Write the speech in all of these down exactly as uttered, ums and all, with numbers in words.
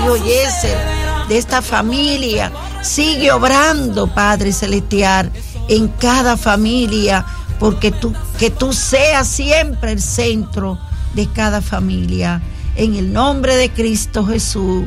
Mario Yeser, de esta familia. Sigue obrando, Padre Celestial, en cada familia, porque tú, que tú seas siempre el centro de cada familia. En el nombre de Cristo Jesús.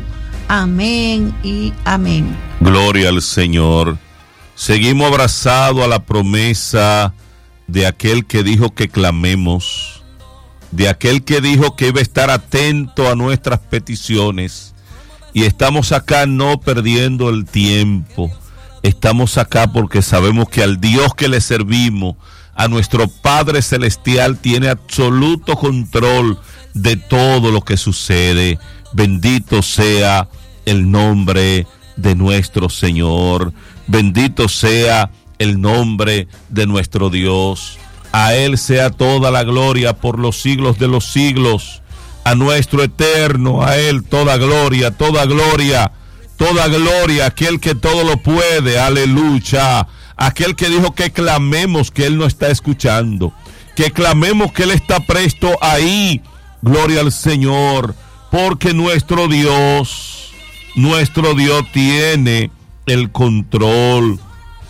Amén y amén. Gloria al Señor. Seguimos abrazados a la promesa de aquel que dijo que clamemos, de aquel que dijo que iba a estar atento a nuestras peticiones. Y estamos acá no perdiendo el tiempo. Estamos acá porque sabemos que al Dios que le servimos, a nuestro Padre Celestial, tiene absoluto control de todo lo que sucede. Bendito sea el nombre de nuestro Señor. Bendito sea el nombre de nuestro Dios. A Él sea toda la gloria por los siglos de los siglos. A nuestro eterno, a Él toda gloria, toda gloria, toda gloria, aquel que todo lo puede, aleluya. Aquel que dijo que clamemos, que Él no está escuchando, que clamemos que Él está presto ahí. Gloria al Señor, porque nuestro Dios, nuestro Dios tiene el control.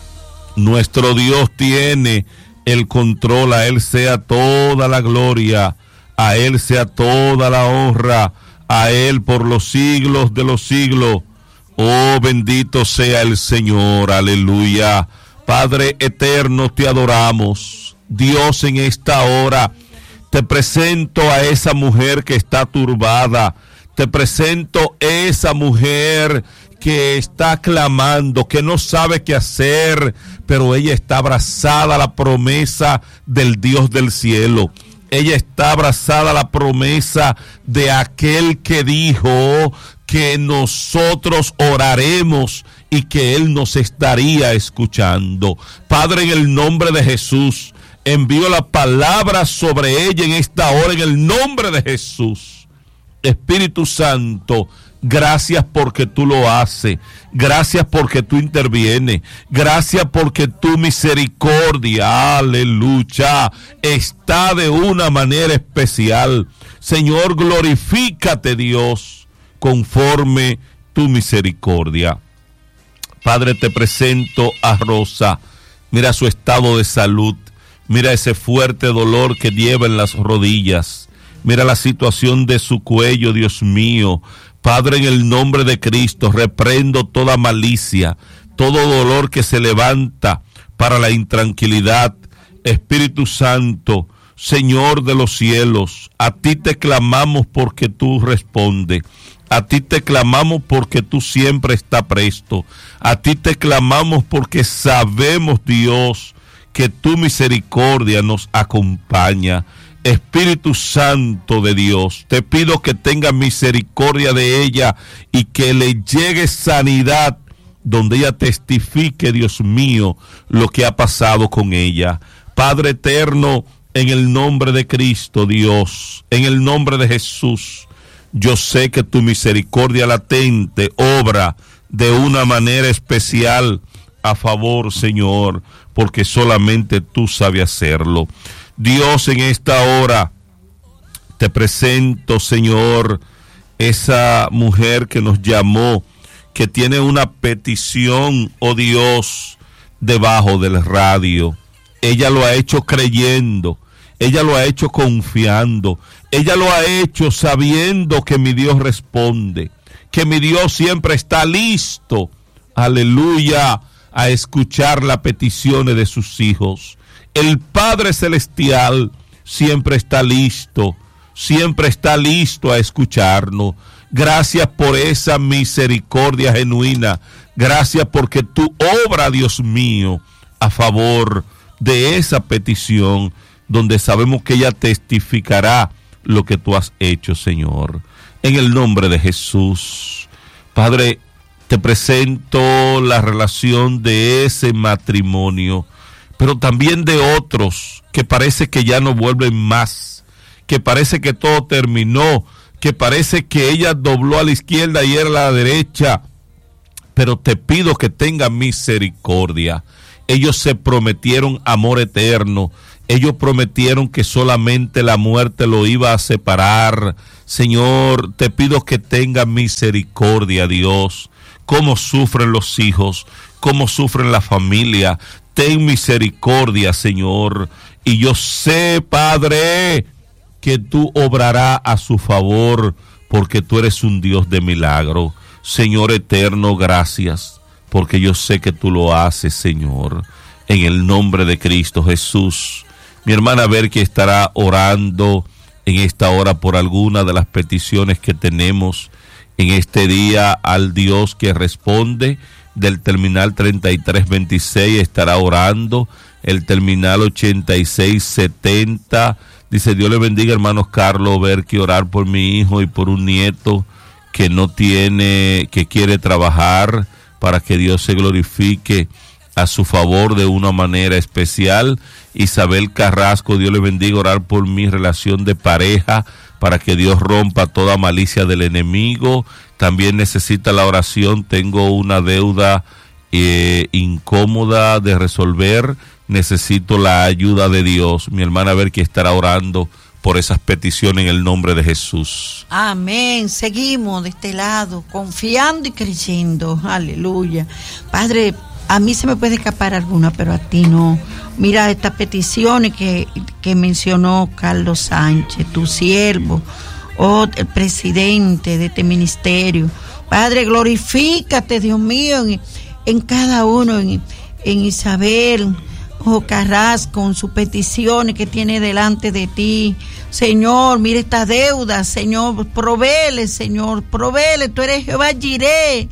Nuestro Dios tiene el control. A Él sea toda la gloria, a Él sea toda la honra, a Él por los siglos de los siglos. Oh, bendito sea el Señor, aleluya. Padre eterno, te adoramos. Dios, en esta hora te presento a esa mujer que está turbada. Te presento a esa mujer que está clamando, que no sabe qué hacer, pero ella está abrazada a la promesa del Dios del cielo. Ella está abrazada a la promesa de aquel que dijo que nosotros oraremos y que Él nos estaría escuchando. Padre, en el nombre de Jesús, envío la palabra sobre ella en esta hora, en el nombre de Jesús. Espíritu Santo, gracias porque tú lo haces, gracias porque tú intervienes, gracias porque tu misericordia, aleluya, está de una manera especial. Señor, glorifícate, Dios, conforme tu misericordia. Padre, te presento a Rosa. Mira su estado de salud, mira ese fuerte dolor que lleva en las rodillas, mira la situación de su cuello, Dios mío. Padre, en el nombre de Cristo, reprendo toda malicia, todo dolor que se levanta para la intranquilidad. Espíritu Santo, Señor de los cielos, a ti te clamamos porque tú respondes. A ti te clamamos porque tú siempre estás presto. A ti te clamamos porque sabemos, Dios, que tu misericordia nos acompaña. Espíritu Santo de Dios, te pido que tenga misericordia de ella y que le llegue sanidad donde ella testifique, Dios mío, lo que ha pasado con ella. Padre eterno, en el nombre de Cristo, Dios, en el nombre de Jesús, yo sé que tu misericordia latente obra de una manera especial a favor, Señor, porque solamente tú sabes hacerlo. Dios, en esta hora te presento, Señor, esa mujer que nos llamó, que tiene una petición, oh Dios, debajo del radio. Ella lo ha hecho creyendo, ella lo ha hecho confiando, ella lo ha hecho sabiendo que mi Dios responde, que mi Dios siempre está listo, aleluya, a escuchar las peticiones de sus hijos. El Padre Celestial siempre está listo, siempre está listo a escucharnos. Gracias por esa misericordia genuina. Gracias porque tú obras, Dios mío, a favor de esa petición, donde sabemos que ella testificará lo que tú has hecho, Señor. En el nombre de Jesús, Padre, te presento la relación de ese matrimonio, pero también de otros que parece que ya no vuelven más, que parece que todo terminó, que parece que ella dobló a la izquierda y era a la derecha, pero te pido que tenga misericordia. Ellos se prometieron amor eterno, Ellos prometieron que solamente la muerte lo iba a separar. Señor, te pido que tenga misericordia, Dios. Cómo sufren los hijos, cómo sufren la familia. Ten misericordia, Señor. Y yo sé, Padre, que tú obrarás a su favor, porque tú eres un Dios de milagro. Señor eterno, gracias, porque yo sé que tú lo haces, Señor. En el nombre de Cristo Jesús. Mi hermana Berky estará orando en esta hora por alguna de las peticiones que tenemos en este día al Dios que responde. Del terminal treinta y tres veintiséis estará orando. El terminal ochenta y seis setenta dice: Dios le bendiga, hermanos Carlos Berky, orar por mi hijo y por un nieto que no tiene, que quiere trabajar, para que Dios se glorifique a su favor de una manera especial. Isabel Carrasco, Dios le bendiga, orar por mi relación de pareja, para que Dios rompa toda malicia del enemigo. También necesita la oración, tengo una deuda eh, incómoda de resolver, necesito la ayuda de Dios. Mi hermana Berky estará orando por esas peticiones en el nombre de Jesús. Amén. Seguimos de este lado, confiando y creyendo. Aleluya. Padre, a mí se me puede escapar alguna, pero a ti no. Mira estas peticiones que, que mencionó Carlos Sánchez, tu siervo, oh, el presidente de este ministerio. Padre, glorifícate, Dios mío, en, en cada uno, en, en Isabel, oh, Carrasco, con sus peticiones que tiene delante de ti. Señor, mira esta deuda, Señor, provéele, Señor, provéele. Tú eres Jehová Jireh.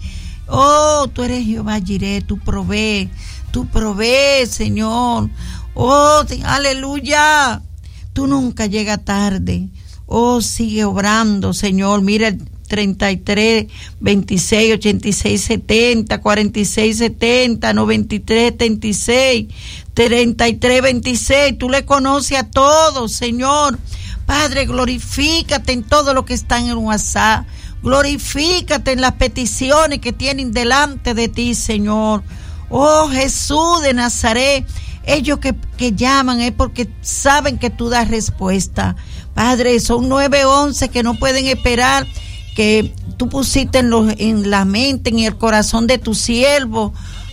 Oh, tú eres Jehová Jireh, tú provees, tú provees, Señor. Oh, aleluya. Tú nunca llegas tarde. Oh, sigue obrando, Señor. Mira el treinta y tres, veintiséis, ochenta y seis, setenta, cuarenta y seis, setenta, noventa y tres, setenta y seis, treinta y tres, veintiséis. Tú le conoces a todos, Señor. Padre, glorifícate en todo lo que está en el WhatsApp. Glorifícate en las peticiones que tienen delante de ti, Señor. Oh, Jesús de Nazaret, ellos que, que llaman es porque saben que tú das respuesta. Padre, son nueve once que no pueden esperar, que tú pusiste en, los, en la mente, en el corazón de tu siervo,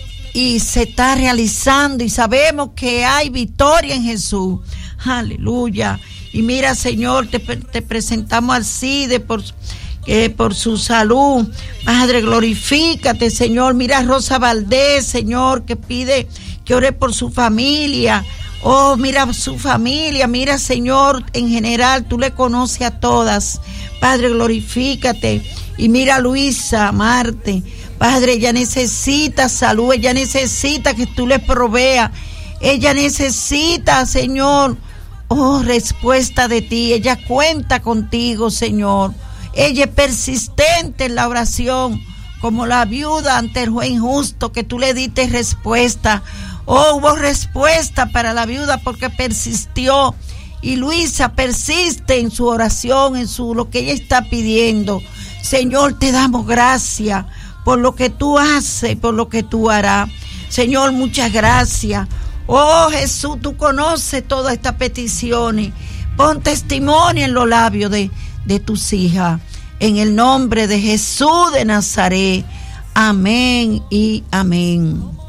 y se está realizando, y sabemos que hay victoria en Jesús. Aleluya. Y mira, Señor, te, te presentamos al CIDE por... Eh, por su salud. Padre, glorifícate, Señor. Mira a Rosa Valdés, Señor, que pide que ore por su familia. Oh, mira su familia, mira, Señor, en general, tú le conoces a todas. Padre, glorifícate. Y mira a Luisa Marte. Padre, ella necesita salud, ella necesita que tú le proveas. Ella necesita, Señor, oh, respuesta de ti. Ella cuenta contigo, Señor. Ella es persistente en la oración, como la viuda ante el juez injusto, que tú le diste respuesta. Oh, hubo respuesta para la viuda porque persistió. Y Luisa persiste en su oración, en su lo que ella está pidiendo. Señor, te damos gracias por lo que tú haces, por lo que tú harás. Señor, muchas gracias. Oh, Jesús, tú conoces todas estas peticiones. Pon testimonio en los labios de de tus hijas, en el nombre de Jesús de Nazaret. Amén y amén.